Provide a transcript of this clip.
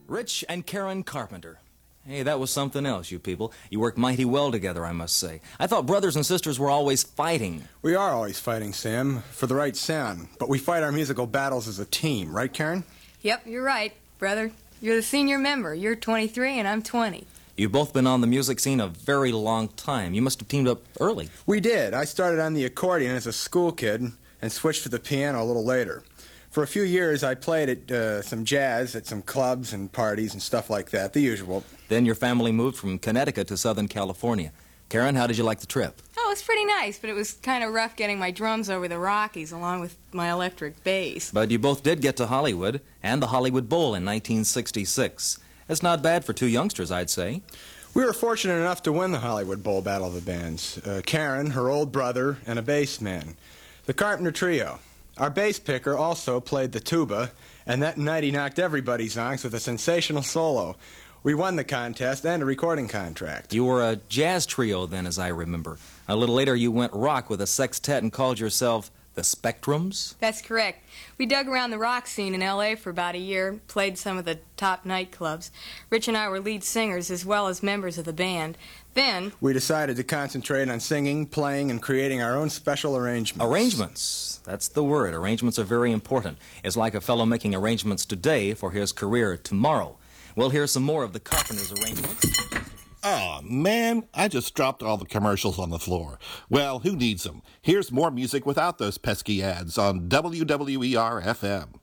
Rich and Karen Carpenter. Hey, that was something else, you people. You worked mighty well together, I must say. I thought brothers and sisters were always fighting. We are always fighting, Sam, for the right sound. But we fight our musical battles as a team, right, Karen? Yep, you're right, brother. You're the senior member. You're 23 and I'm 20. You've both been on the music scene a very long time. You must have teamed up early. We did. I started on the accordion as a school kid and switched to the piano a little later. For a few years, I played at some jazz at some clubs and parties and stuff like that, the usual. Then your family moved from Connecticut to Southern California. Karen, how did you like the trip? Oh, it's pretty nice, but it was kind of rough getting my drums over the Rockies along with my electric bass. But you both did get to Hollywood and the Hollywood Bowl in 1966. That's not bad for two youngsters, I'd say. We were fortunate enough to win the Hollywood Bowl Battle of the Bands. Karen, her old brother, and a bass man. The Carpenter Trio. Our bass picker also played the tuba, and that night he knocked everybody's honks with a sensational solo. We won the contest and a recording contract. You were a jazz trio then, as I remember. A little later you went rock with a sextet and called yourself the Spectrums? That's correct. We dug around the rock scene in L.A. for about a year, played some of the top nightclubs. Rich and I were lead singers as well as members of the band. Then we decided to concentrate on singing, playing, and creating our own special arrangements. Arrangements. That's the word. Arrangements are very important. It's like a fellow making arrangements today for his career tomorrow. We'll hear some more of the Carpenter's arrangements. Oh, man, I just dropped all the commercials on the floor. Well, who needs them? Here's more music without those pesky ads on WWER-FM.